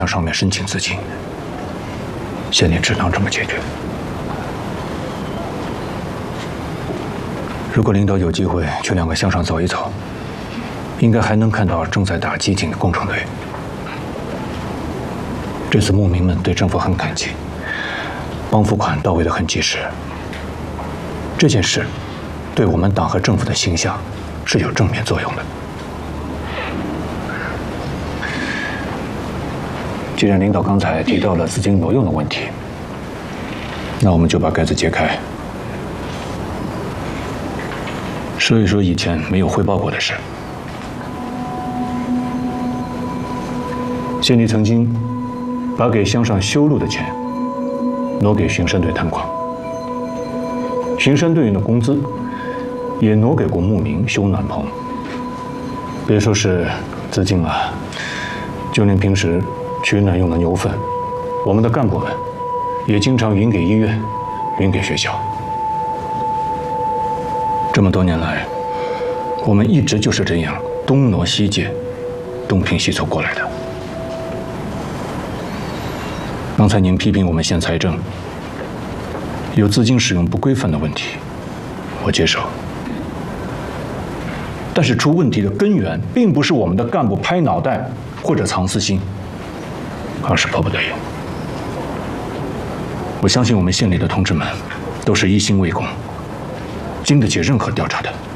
向上面申请资金，县里只能这么解决。如果领导有机会去2个乡上走一走，应该还能看到正在打机井的工程队。这次牧民们对政府很感激，帮付款到位的很及时。这件事对我们党和政府的形象是有正面作用的。既然领导刚才提到了资金挪用的问题，那我们就把盖子揭开，说一说以前没有汇报过的事。县里曾经把给乡上修路的钱挪给巡山队摊矿，巡山队员的工资也挪给过牧民修暖棚。别说是资金了，就连平时取暖用的牛粪，我们的干部们也经常匀给医院，匀给学校。这么多年来，我们一直就是这样东挪西借，东拼西凑过来的。刚才您批评我们县财政有资金使用不规范的问题，我接受。但是出问题的根源并不是我们的干部拍脑袋或者藏私心，而是迫不得已。我相信我们县里的同志们都是一心为公，经得起任何调查的。